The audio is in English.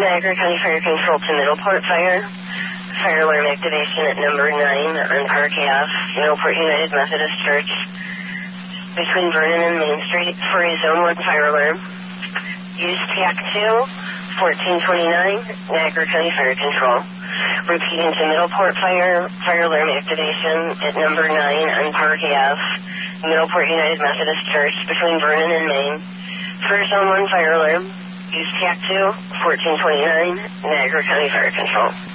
Niagara County Fire Control to Middleport Fire. Fire alarm activation at number 9 on Park Ave, Middleport United Methodist Church, between Vernon and Main Street for a Zone 1 fire alarm. Use TAC 2, 1429, Niagara County Fire Control. Repeating to Middleport Fire, fire alarm activation at number 9 on Park Ave, Middleport United Methodist Church, between Vernon and Main. For Zone 1 fire alarm, use TAC 2, 1429, Niagara County Fire Control.